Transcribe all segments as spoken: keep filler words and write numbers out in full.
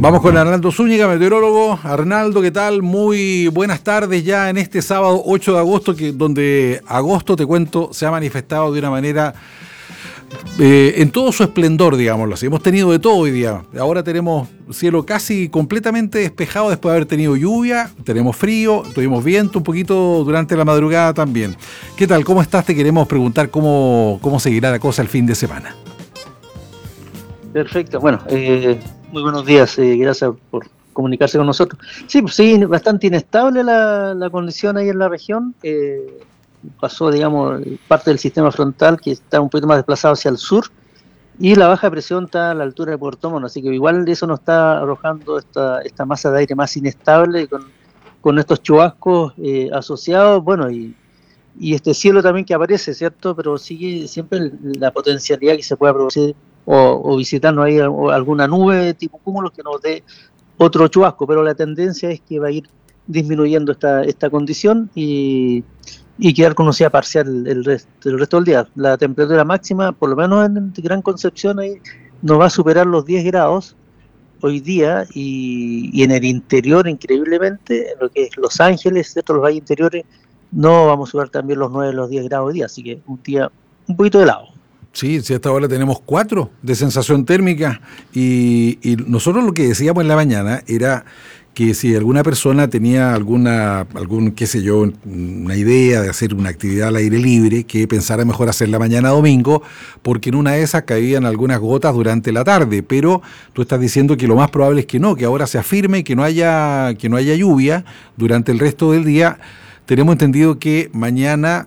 Vamos con Arnaldo Zúñiga, meteorólogo. Arnaldo, ¿qué tal? Muy buenas tardes ya en este sábado ocho de agosto, que, donde agosto, te cuento, se ha manifestado de una manera eh, en todo su esplendor, digámoslo así. Hemos tenido de todo hoy día. Ahora tenemos cielo casi completamente despejado después de haber tenido lluvia, tenemos frío, tuvimos viento un poquito durante la madrugada también. ¿Qué tal? ¿Cómo estás? Te queremos preguntar cómo, cómo seguirá la cosa el fin de semana. Perfecto, bueno, eh, muy buenos días, eh, gracias por comunicarse con nosotros. Sí, pues sí, bastante inestable la, la condición ahí en la región. Eh, pasó, digamos, parte del sistema frontal que está un poquito más desplazado hacia el sur, y la baja presión está a la altura de Puerto Montt, así que igual eso nos está arrojando esta, esta masa de aire más inestable con, con estos chubascos eh, asociados, bueno, y, y este cielo también que aparece, ¿cierto? Pero sigue siempre la potencialidad que se pueda producir o, o visitarnos ahí alguna nube tipo cúmulos que nos dé otro chubasco, pero la tendencia es que va a ir disminuyendo esta, esta condición y, y quedar conocida parcial el resto, el resto del día. La temperatura máxima, por lo menos en Gran Concepción, ahí no va a superar los diez grados hoy día, y, y en el interior, increíblemente, en lo que es Los Ángeles, ¿cierto? Los valles interiores, no vamos a superar también los nueve, los diez grados hoy día, así que un día un poquito helado. Sí, sí, hasta ahora tenemos cuatro de sensación térmica y, y nosotros lo que decíamos en la mañana era que si alguna persona tenía alguna, algún, qué sé yo, una idea de hacer una actividad al aire libre, que pensara mejor hacerla mañana domingo, porque en una de esas caían algunas gotas durante la tarde, pero tú estás diciendo que lo más probable es que no, que ahora se afirme y que no haya, que no haya lluvia durante el resto del día. Tenemos entendido que mañana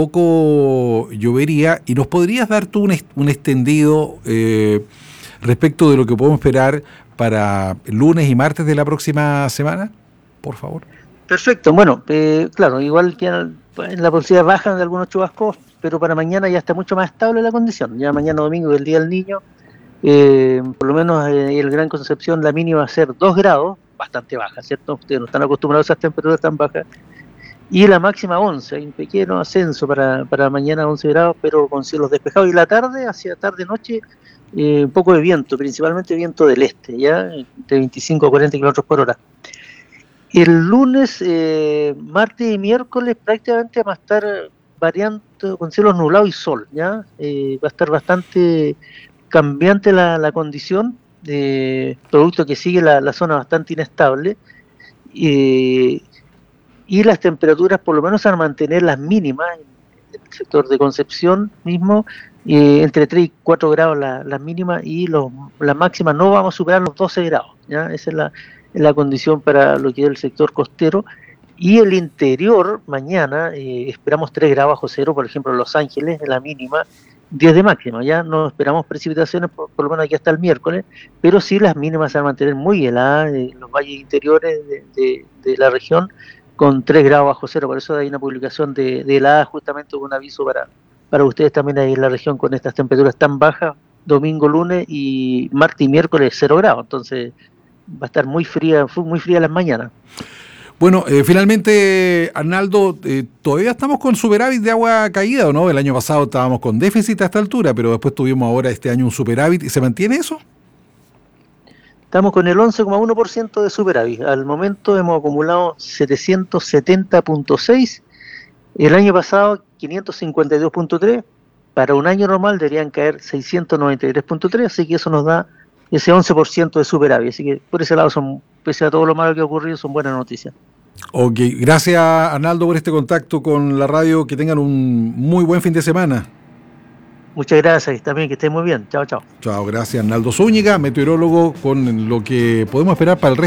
tampoco llovería, y nos podrías dar tú un, est- un extendido eh, respecto de lo que podemos esperar para lunes y martes de la próxima semana, por favor. Perfecto, bueno, eh, claro, igual que en la posibilidad baja de algunos chubascos, pero para mañana ya está mucho más estable la condición. Ya mañana domingo, el Día del Niño, eh, por lo menos en el Gran Concepción la mínima va a ser dos grados, bastante baja, ¿cierto? Ustedes no están acostumbrados a esas temperaturas tan bajas. Y la máxima once, hay un pequeño ascenso para, para mañana once grados, pero con cielos despejados. Y la tarde, hacia tarde-noche, eh, un poco de viento, principalmente viento del este, ya de veinticinco a cuarenta kilómetros por hora. El lunes, eh, martes y miércoles prácticamente va a estar variando con cielos nublados y sol, ya eh, va a estar bastante cambiante la, la condición, eh, producto que sigue la, la zona bastante inestable. Eh, y las temperaturas por lo menos van a mantener las mínimas en el sector de Concepción mismo, eh, entre tres y cuatro grados las la mínimas, y los, las máximas no vamos a superar los doce grados, ¿ya? Esa es la, es la condición para lo que es el sector costero. Y el interior, mañana eh, esperamos tres grados bajo cero, por ejemplo en Los Ángeles, en la mínima, diez de máxima, ya no esperamos precipitaciones por, por lo menos aquí hasta el miércoles, pero sí las mínimas se van a mantener muy heladas en los valles interiores de, de, de la región, con tres grados bajo cero. Por eso hay una publicación de, de helada, justamente un aviso para, para ustedes también ahí en la región con estas temperaturas tan bajas, domingo, lunes y martes y miércoles cero grados, entonces va a estar muy fría, muy fría las mañanas. Bueno, eh, finalmente, Arnaldo, eh, todavía estamos con superávit de agua caída, ¿o no? El año pasado estábamos con déficit a esta altura, pero después tuvimos ahora este año un superávit, ¿y se mantiene eso? Estamos con el once coma uno por ciento de superávit. Al momento hemos acumulado setecientos setenta punto seis. El año pasado quinientos cincuenta y dos punto tres. Para un año normal deberían caer seiscientos noventa y tres punto tres. Así que eso nos da ese once por ciento de superávit. Así que por ese lado, son, pese a todo lo malo que ha ocurrido, son buenas noticias. Ok, gracias Arnaldo por este contacto con la radio. Que tengan un muy buen fin de semana. Muchas gracias, también que estén muy bien. Chao, chao. Chao, gracias Arnaldo Zúñiga, meteorólogo, con lo que podemos esperar para el resto